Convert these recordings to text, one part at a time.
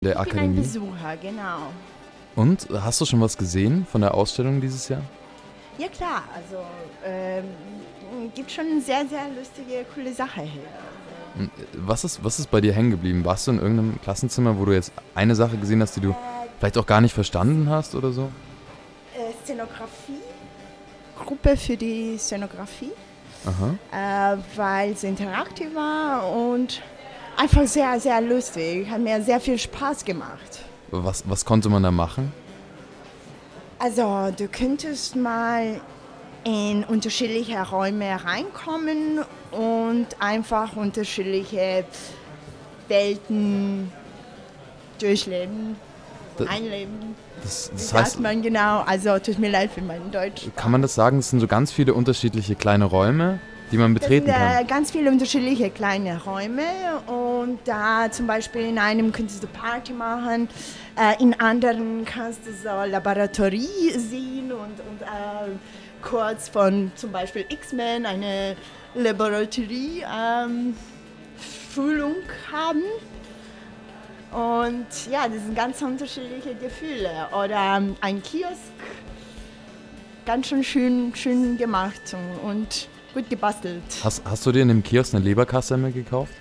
der Ich bin ein Akademie. Besucher, genau. Und hast du schon was gesehen von der Ausstellung dieses Jahr? Ja klar, also gibt schon sehr, sehr lustige, coole Sachen hier. Was ist bei dir hängen geblieben? Warst du in irgendeinem Klassenzimmer, wo du jetzt eine Sache gesehen hast, die du vielleicht auch gar nicht verstanden hast oder so? Szenografie, Gruppe für die Szenografie, Aha. weil es interaktiv war und einfach sehr, sehr lustig. Hat mir sehr viel Spaß gemacht. Was konnte man da machen? Also du könntest mal in unterschiedliche Räume reinkommen und einfach unterschiedliche Welten durchleben, einleben. Das Wie heißt, sagt man genau? Also tut mir leid für mein Deutsch. kann man das sagen, es sind so ganz viele unterschiedliche kleine Räume, die man betreten Das sind kann? ganz viele unterschiedliche kleine Räume und da zum Beispiel in einem könntest du Party machen, in anderen kannst du so Laboratorie sehen und kurz von zum Beispiel X-Men eine Laboratorie Schulung haben. Und ja, das sind ganz unterschiedliche Gefühle. Oder ein Kiosk, ganz schön gemacht und gut gebastelt. Hast du dir in dem Kiosk eine Leberkassemmel gekauft?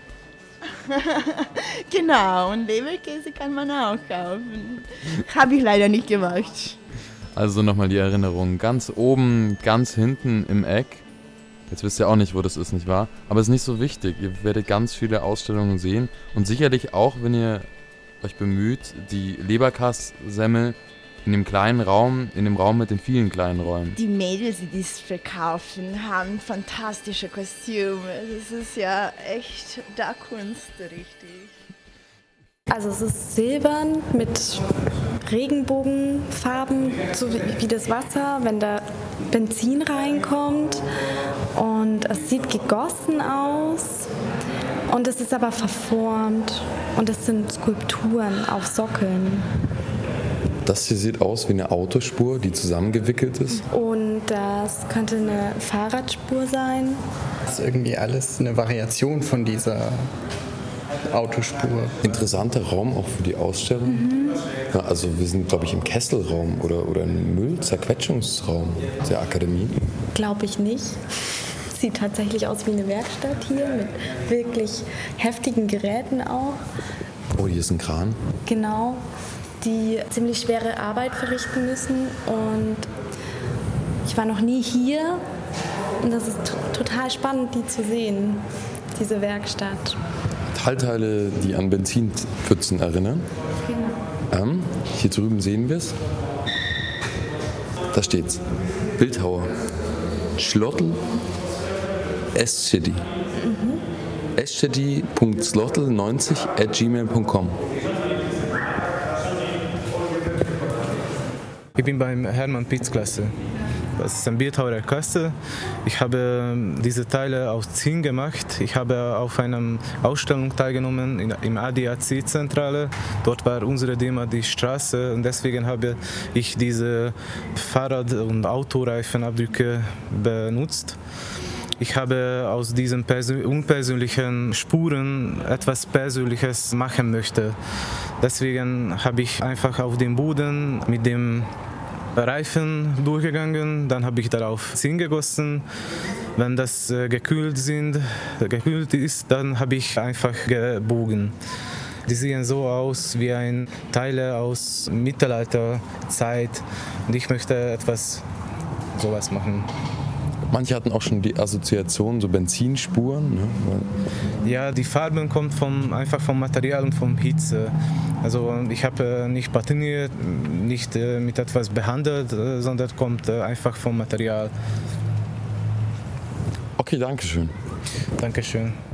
Genau, und Leberkäse kann man auch kaufen. Habe ich leider nicht gemacht. Also nochmal die Erinnerung. Ganz oben, ganz hinten im Eck. Jetzt wisst ihr auch nicht, wo das ist, nicht wahr? Aber es ist nicht so wichtig. Ihr werdet ganz viele Ausstellungen sehen. Und sicherlich auch, wenn ihr euch bemüht, die Leberkassemmel in dem kleinen Raum, in dem Raum mit den vielen kleinen Räumen. Die Mädels, die das verkaufen, haben fantastische Kostüme. Das ist ja echt da Kunst, richtig. Also es ist silbern mit Regenbogenfarben, so wie das Wasser, wenn da Benzin reinkommt. Und es sieht gegossen aus und es ist aber verformt. Und es sind Skulpturen auf Sockeln. Das hier sieht aus wie eine Autospur, die zusammengewickelt ist. Und das könnte eine Fahrradspur sein. Das ist irgendwie alles eine Variation von dieser Autospur. Interessanter Raum auch für die Ausstellung. Ja, also wir sind, glaube ich, im Kesselraum oder im Müllzerquetschungsraum der Akademie. Glaube ich nicht. Sieht tatsächlich aus wie eine Werkstatt hier mit wirklich heftigen Geräten auch. Oh, hier ist ein Kran. Genau, die ziemlich schwere Arbeit verrichten müssen. Und ich war noch nie hier und das ist total spannend, die zu sehen, diese Werkstatt. Metallteile, die an Benzinpfützen erinnern. Genau. Hier drüben sehen wir es. Da steht's. Bildhauer. Schlottl Eschedi. eschedi.slotl90@gmail.com. Ich bin beim Hermann Pitz Klasse. Das ist ein Bildhauer Kassel. Ich habe diese Teile aus Zinn gemacht. Ich habe auf einer Ausstellung teilgenommen im ADAC-Zentrale. Dort war unsere Thema die Straße und deswegen habe ich diese Fahrrad- und Autoreifenabdrücke benutzt. Ich habe aus diesen unpersönlichen Spuren etwas Persönliches machen möchte. Deswegen habe ich einfach auf dem Boden mit dem Reifen durchgegangen, dann habe ich darauf Zinn gegossen. Wenn das gekühlt ist, dann habe ich einfach gebogen. Die sehen so aus wie ein Teile aus Mittelalterzeit und ich möchte etwas sowas machen. Manche hatten auch schon die Assoziation, so Benzinspuren. Ne? Ja, die Farben kommen einfach vom Material und vom Hitze. Also ich habe nicht patiniert, nicht mit etwas behandelt, sondern kommt einfach vom Material. Okay, danke schön. Dankeschön.